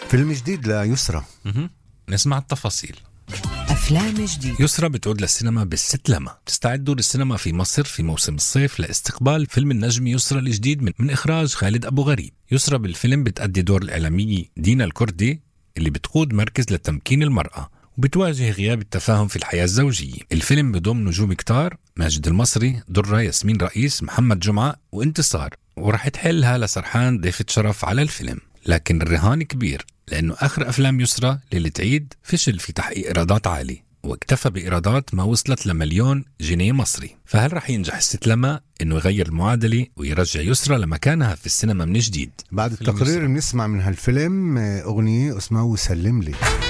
فيلم جديد ليسرى. نسمع التفاصيل. أفلام جديد. يسرى بتعود للسينما بالست لما. تستعد دور السينما في مصر في موسم الصيف لاستقبال فيلم النجم يسرى الجديد من إخراج خالد أبو غريب. يسرى بالفيلم بتأدي دور الإعلامية دينا الكردي اللي بتقود مركز لتمكين المرأة وبتواجه غياب التفاهم في الحياة الزوجية. الفيلم بضم نجوم كتار: ماجد المصري، درة، ياسمين رئيس، محمد جمعة وانتصار، ورح تحلها لسرحان ضيفة شرف على الفيلم. لكن الرهان كبير لأنه آخر أفلام يسرى ليلة عيد فشل في تحقيق إيرادات عالية واكتفى بإيرادات ما وصلت ل1,000,000 جنيه مصري. فهل رح ينجح الست لما إنه يغير المعادلة ويرجع يسرى لمكانها في السينما من جديد؟ بعد التقرير بنسمع من هالفيلم أغنية اسمها وسلم لي.